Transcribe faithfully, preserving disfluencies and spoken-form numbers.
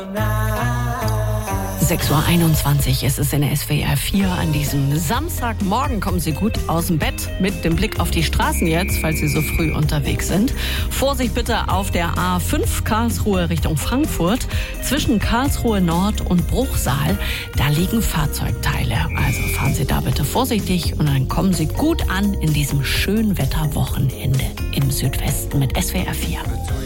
sechs Uhr einundzwanzig ist es in der S W R vier an diesem Samstagmorgen. Kommen Sie gut aus dem Bett mit dem Blick auf die Straßen jetzt, falls Sie so früh unterwegs sind. Vorsicht bitte auf der A fünf Karlsruhe Richtung Frankfurt. Zwischen Karlsruhe Nord und Bruchsal, da liegen Fahrzeugteile. Also fahren Sie da bitte vorsichtig und dann kommen Sie gut an in diesem schönen Wetterwochenende im Südwesten mit S W R vier.